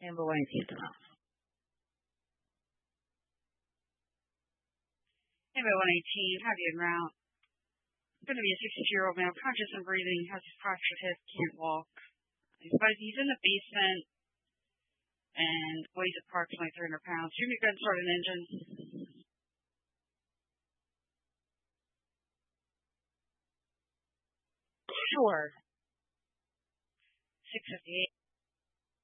Number 118. Number 118, have you around. Going to be a 62-year-old male, conscious and breathing, has a fractured hip, can't walk. He's in the basement and weighs approximately 300 pounds. Shoot me a gun, start an engine. Sure. 658.